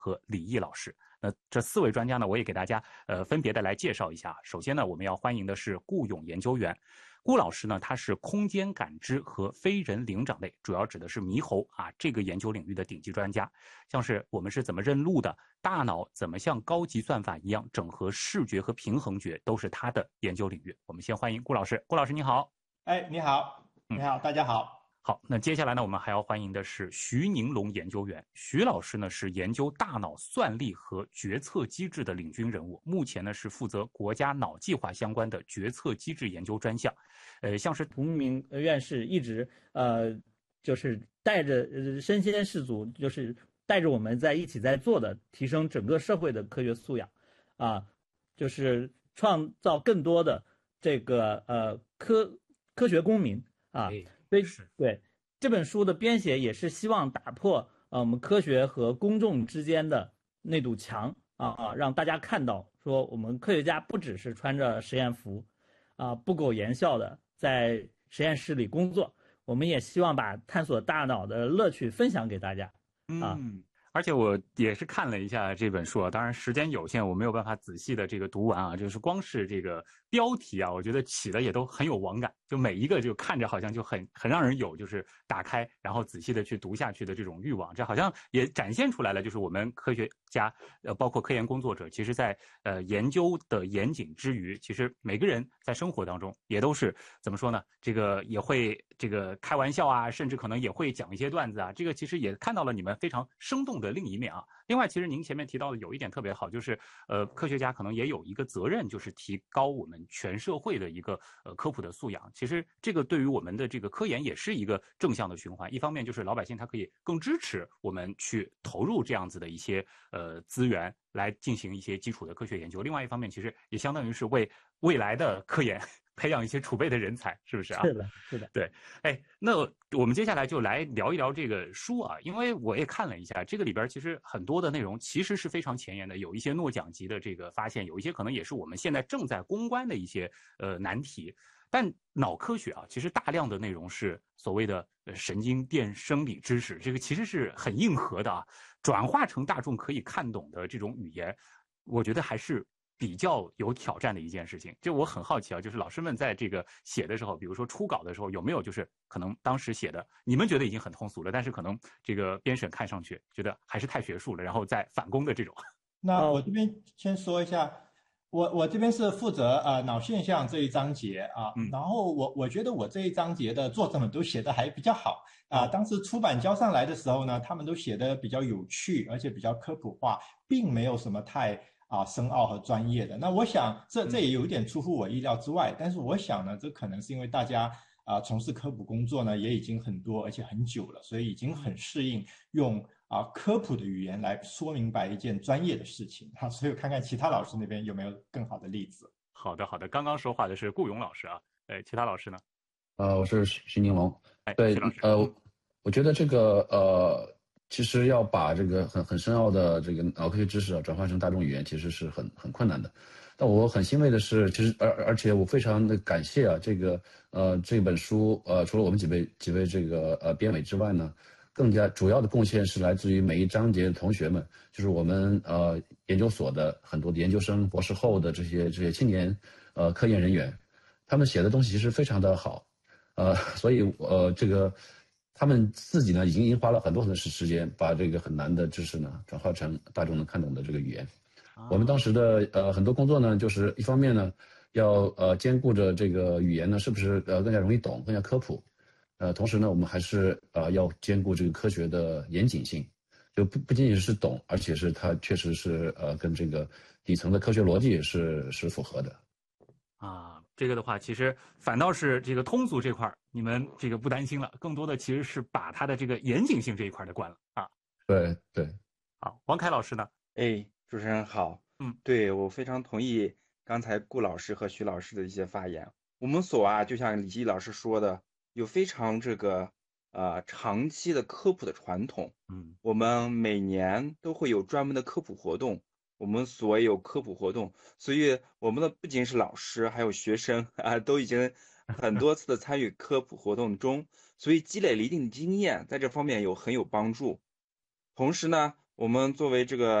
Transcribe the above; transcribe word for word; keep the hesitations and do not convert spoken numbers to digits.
和李毅老师。那这四位专家呢，我也给大家呃分别的来介绍一下。首先呢，我们要欢迎的是顾勇研究员。顾老师呢，他是空间感知和非人灵长类，主要指的是猕猴啊这个研究领域的顶级专家。像是我们是怎么认路的，大脑怎么像高级算法一样整合视觉和平衡觉，都是他的研究领域。我们先欢迎顾老师。顾老师你好。 哎，你好，你好，嗯、大家好。 好，那接下来呢，我们还要欢迎的是徐宁龙研究员。徐老师呢是研究大脑算力和决策机制的领军人物，目前呢是负责国家脑计划相关的决策机制研究专项。呃，像是胡明院士一直呃就是带着呃身先士卒，就是带着我们在一起在做的，提升整个社会的科学素养，啊，就是创造更多的这个呃科科学公民啊。所以对这本书的编写也是希望打破呃我们科学和公众之间的那堵墙啊啊，让大家看到说我们科学家不只是穿着实验服啊不苟言笑的在实验室里工作，我们也希望把探索大脑的乐趣分享给大家啊。 嗯，而且我也是看了一下这本书啊，当然时间有限，我没有办法仔细的这个读完啊。就是光是这个标题啊，我觉得起的也都很有网感，就每一个就看着好像就很很让人有就是打开然后仔细的去读下去的这种欲望。这好像也展现出来了，就是我们科学家呃包括科研工作者，其实在呃研究的严谨之余，其实每个人在生活当中也都是怎么说呢？这个也会这个开玩笑啊，甚至可能也会讲一些段子啊。这个其实也看到了你们非常生动的另一面啊。另外，其实您前面提到的有一点特别好，就是呃，科学家可能也有一个责任，就是提高我们全社会的一个呃科普的素养。其实这个对于我们的这个科研也是一个正向的循环。一方面就是老百姓他可以更支持我们去投入这样子的一些呃资源来进行一些基础的科学研究。另外一方面，其实也相当于是为未来的科研培养一些储备的人才，是不是啊？ 是的，是的。 对，哎，那我们接下来就来聊一聊这个书啊，因为我也看了一下，这个里边其实很多的内容其实是非常前沿的，有一些诺奖级的这个发现，有一些可能也是我们现在正在攻关的一些呃难题。但脑科学啊，其实大量的内容是所谓的神经电生理知识，这个其实是很硬核的啊，转化成大众可以看懂的这种语言，我觉得还是比较有挑战的一件事情。就我很好奇啊，就是老师们在这个写的时候，比如说初稿的时候，有没有就是可能当时写的你们觉得已经很通俗了，但是可能这个编审看上去觉得还是太学术了，然后再反攻的这种。 那我这边先说一下，我我这边是负责呃脑现象这一章节啊，嗯、然后我我觉得我这一章节的作者们都写的还比较好啊。当时出版交上来的时候呢，他们都写的比较有趣，而且比较科普化，并没有什么太啊深奥和专业的。那我想这这也有一点出乎我意料之外，但是我想呢，这可能是因为大家啊从事科普工作呢也已经很多而且很久了，所以已经很适应用啊科普的语言来说明白一件专业的事情啊。所以我看看其他老师那边有没有更好的例子。 好的好的，刚刚说话的是顾勇老师啊，哎，其他老师呢？ 呃，我是徐宁龙。 哎， 对， 徐老师， 呃，我觉得这个呃，其实要把这个很很深奥的这个脑科学知识啊转换成大众语言，其实是很很困难的。但我很欣慰的是，其实而而且我非常的感谢啊，这个呃这本书呃除了我们几位几位这个呃编委之外呢，更加主要的贡献是来自于每一章节的同学们，就是我们呃研究所的很多的研究生、博士后的这些这些青年呃科研人员，他们写的东西其实非常的好，呃，所以呃这个他们自己呢已经花了很多很多时时间，把这个很难的知识呢转化成大众能看懂的这个语言。我们当时的呃很多工作呢，就是一方面呢要呃兼顾着这个语言呢是不是呃更加容易懂、更加科普。呃，同时呢，我们还是呃要兼顾这个科学的严谨性，就不不仅仅是懂，而且是它确实是呃跟这个底层的科学逻辑是是符合的。 啊，这个的话，其实反倒是这个通俗这块你们这个不担心了，更多的其实是把它的这个严谨性这一块的关了啊。 对对。 好，王凯老师呢？ 哎，主持人好。 嗯， 对，我非常同意刚才顾老师和徐老师的一些发言。我们所啊，就像李希老师说的，有非常这个呃长期的科普的传统。 嗯， 我们每年都会有专门的科普活动，我们所有科普活动，所以我们的不仅是老师，还有学生啊，都已经很多次的参与科普活动中，所以积累了一定的经验，在这方面有很有帮助。同时呢， 我们作为这个。